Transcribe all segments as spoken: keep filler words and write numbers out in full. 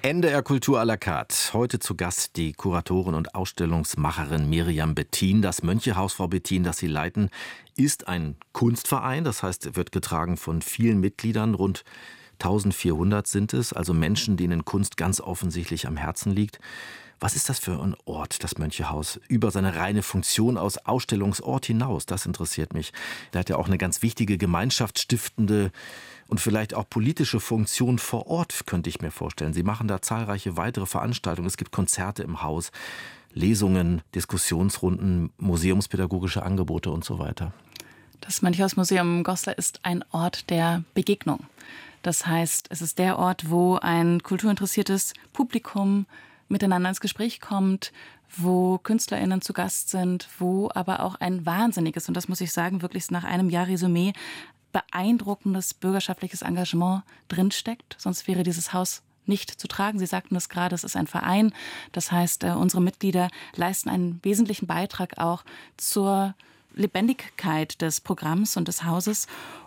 N D R Kultur à la carte. Heute zu Gast die Kuratorin und Ausstellungsmacherin Miriam Bettin. Das Mönchehaus, Frau Bettin, das Sie leiten, ist ein Kunstverein. Das heißt, wird getragen von vielen Mitgliedern. Rund eintausendvierhundert sind es, also Menschen, denen Kunst ganz offensichtlich am Herzen liegt. Was ist das für ein Ort, das Mönchehaus? Über seine reine Funktion aus Ausstellungsort hinaus, das interessiert mich. Der hat ja auch eine ganz wichtige gemeinschaftsstiftende und vielleicht auch politische Funktion vor Ort, könnte ich mir vorstellen. Sie machen da zahlreiche weitere Veranstaltungen. Es gibt Konzerte im Haus, Lesungen, Diskussionsrunden, museumspädagogische Angebote und so weiter. Das Mönchehaus-Museum Goslar ist ein Ort der Begegnung. Das heißt, es ist der Ort, wo ein kulturinteressiertes Publikum miteinander ins Gespräch kommt, wo KünstlerInnen zu Gast sind, wo aber auch ein wahnsinniges, und das muss ich sagen, wirklich nach einem Jahr Resümee, beeindruckendes bürgerschaftliches Engagement drinsteckt. Sonst wäre dieses Haus nicht zu tragen. Sie sagten es gerade, es ist ein Verein. Das heißt, unsere Mitglieder leisten einen wesentlichen Beitrag auch zur Lebendigkeit des Programms und des Hauses.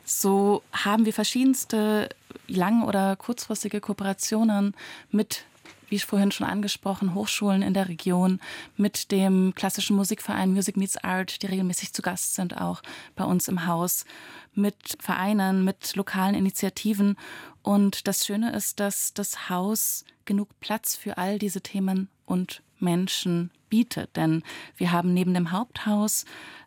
So haben wir verschiedenste lang- oder kurzfristige Kooperationen mit, wie vorhin schon angesprochen, Hochschulen in der Region, mit dem klassischen Musikverein Music Meets Art, die regelmäßig zu Gast sind, auch bei uns im Haus, mit Vereinen, mit lokalen Initiativen. Und das Schöne ist, dass das Haus genug Platz für all diese Themen und Menschen bietet. Denn wir haben neben dem Haupthaus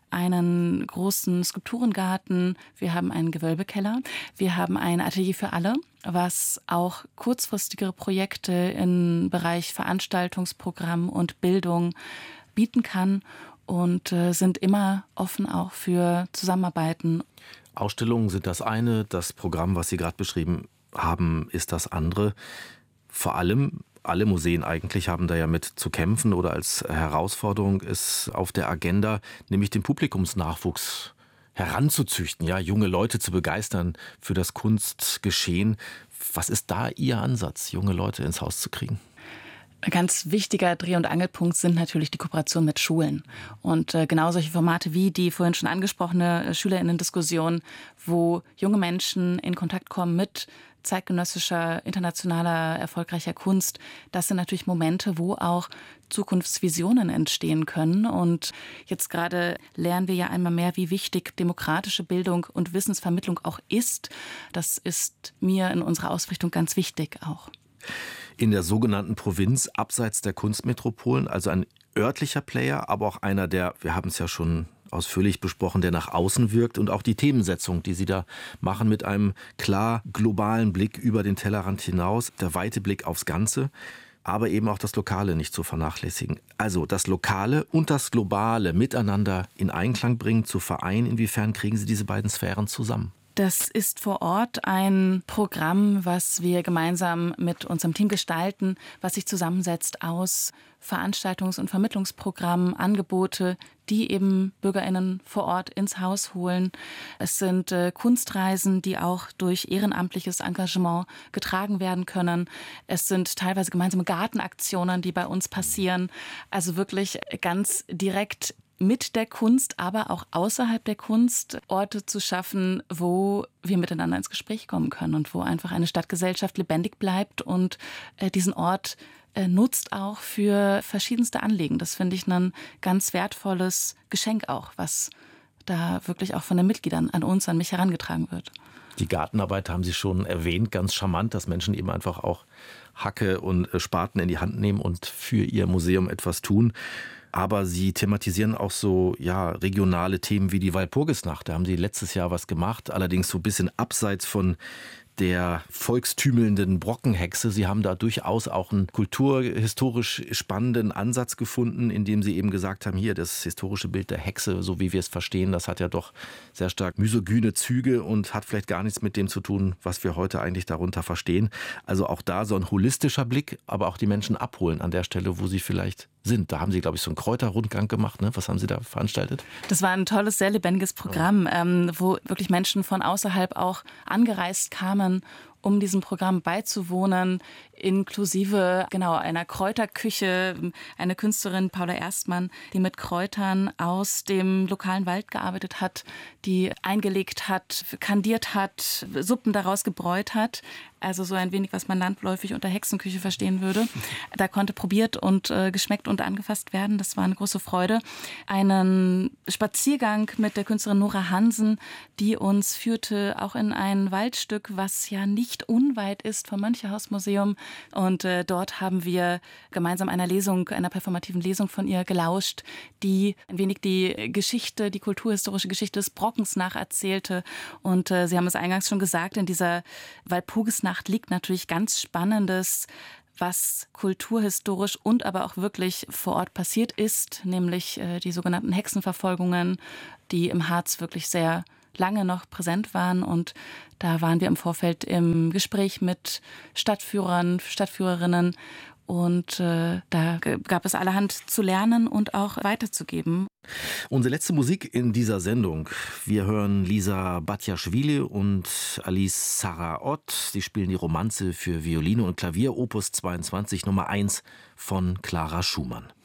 einen großen Skulpturengarten, wir haben einen Gewölbekeller, wir haben ein Atelier für alle, was auch kurzfristigere Projekte im Bereich Veranstaltungsprogramm und Bildung bieten kann und äh, sind immer offen auch für Zusammenarbeiten. Ausstellungen sind das eine, das Programm, was Sie gerade beschrieben haben, ist das andere. Vor allem alle Museen eigentlich haben da ja mit zu kämpfen oder als Herausforderung ist auf der Agenda, nämlich den Publikumsnachwuchs heranzuzüchten, ja, junge Leute zu begeistern für das Kunstgeschehen. Was ist da Ihr Ansatz, junge Leute ins Haus zu kriegen? Ein ganz wichtiger Dreh- und Angelpunkt sind natürlich die Kooperationen mit Schulen. Und äh, genau solche Formate wie die vorhin schon angesprochene äh, SchülerInnen-Diskussion, wo junge Menschen in Kontakt kommen mit zeitgenössischer, internationaler, erfolgreicher Kunst. Das sind natürlich Momente, wo auch Zukunftsvisionen entstehen können. Und jetzt gerade lernen wir ja einmal mehr, wie wichtig demokratische Bildung und Wissensvermittlung auch ist. Das ist mir in unserer Ausrichtung ganz wichtig auch. In der sogenannten Provinz, abseits der Kunstmetropolen, also ein örtlicher Player, aber auch einer, der, wir haben es ja schon ausführlich besprochen, der nach außen wirkt und auch die Themensetzung, die Sie da machen mit einem klar globalen Blick über den Tellerrand hinaus, der weite Blick aufs Ganze, aber eben auch das Lokale nicht zu vernachlässigen. Also das Lokale und das Globale miteinander in Einklang bringen, zu vereinen. Inwiefern kriegen Sie diese beiden Sphären zusammen? Das ist vor Ort ein Programm, was wir gemeinsam mit unserem Team gestalten, was sich zusammensetzt aus Veranstaltungs- und Vermittlungsprogrammen, Angebote, die eben BürgerInnen vor Ort ins Haus holen. Es sind äh, Kunstreisen, die auch durch ehrenamtliches Engagement getragen werden können. Es sind teilweise gemeinsame Gartenaktionen, die bei uns passieren. Also wirklich ganz direkt mit der Kunst, aber auch außerhalb der Kunst Orte zu schaffen, wo wir miteinander ins Gespräch kommen können und wo einfach eine Stadtgesellschaft lebendig bleibt und äh, diesen Ort äh, nutzt auch für verschiedenste Anliegen. Das finde ich ein ganz wertvolles Geschenk auch, was da wirklich auch von den Mitgliedern an uns, an mich herangetragen wird. Die Gartenarbeit haben Sie schon erwähnt, ganz charmant, dass Menschen eben einfach auch Hacke und Spaten in die Hand nehmen und für ihr Museum etwas tun. Aber Sie thematisieren auch so ja, regionale Themen wie die Walpurgisnacht. Da haben Sie letztes Jahr was gemacht, allerdings so ein bisschen abseits von der volkstümelnden Brockenhexe. Sie haben da durchaus auch einen kulturhistorisch spannenden Ansatz gefunden, indem Sie eben gesagt haben, hier das historische Bild der Hexe, so wie wir es verstehen, das hat ja doch sehr stark misogyne Züge und hat vielleicht gar nichts mit dem zu tun, was wir heute eigentlich darunter verstehen. Also auch da so ein holistischer Blick, aber auch die Menschen abholen an der Stelle, wo sie vielleicht sind. Da haben Sie, glaube ich, so einen Kräuterrundgang gemacht. Ne? Was haben Sie da veranstaltet? Das war ein tolles, sehr lebendiges Programm, ähm, wo wirklich Menschen von außerhalb auch angereist kamen, um diesem Programm beizuwohnen, inklusive genau einer Kräuterküche, eine Künstlerin, Paula Erstmann, die mit Kräutern aus dem lokalen Wald gearbeitet hat, die eingelegt hat, kandiert hat, Suppen daraus gebräut hat. also so ein wenig, was man landläufig unter Hexenküche verstehen würde. Da konnte probiert und äh, geschmeckt und angefasst werden. Das war eine große Freude. Einen Spaziergang mit der Künstlerin Nora Hansen, die uns führte auch in ein Waldstück, was ja nicht unweit ist vom Mönchehausmuseum. Und äh, dort haben wir gemeinsam einer Lesung, einer performativen Lesung von ihr gelauscht, die ein wenig die Geschichte, die kulturhistorische Geschichte des Brockens nacherzählte. Und äh, Sie haben es eingangs schon gesagt, in dieser Walpurgisnacht liegt natürlich ganz Spannendes, was kulturhistorisch und aber auch wirklich vor Ort passiert ist, nämlich äh, die sogenannten Hexenverfolgungen, die im Harz wirklich sehr lange noch präsent waren. Und da waren wir im Vorfeld im Gespräch mit Stadtführern, Stadtführerinnen. Und äh, da gab es allerhand zu lernen und auch weiterzugeben. Unsere letzte Musik in dieser Sendung. Wir hören Lisa Batjaschwili und Alice Saraot. Sie spielen die Romanze für Violine und Klavier, Opus zweiundzwanzig, Nummer eins von Clara Schumann.